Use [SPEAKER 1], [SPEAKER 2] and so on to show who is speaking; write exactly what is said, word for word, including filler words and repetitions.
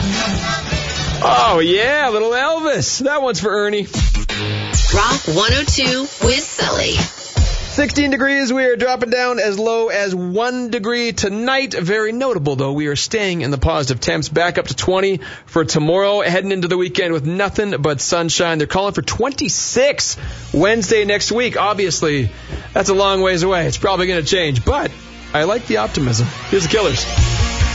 [SPEAKER 1] Oh, yeah, little Elvis. That one's for Ernie.
[SPEAKER 2] Rock one oh two with Sully.
[SPEAKER 1] sixteen degrees. We are dropping down as low as one degree tonight. Very notable, though. We are staying in the positive temps. Back up to twenty for tomorrow. Heading into the weekend with nothing but sunshine. They're calling for twenty-six Wednesday next week. Obviously, that's a long ways away. It's probably going to change, but I like the optimism. Here's the Killers.